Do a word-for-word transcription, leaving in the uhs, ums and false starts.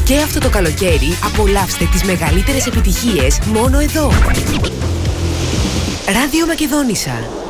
Και αυτό το καλοκαίρι απολαύστε τις μεγαλύτερες επιτυχίες μόνο εδώ. Ράδιο Μακεδόνισσα.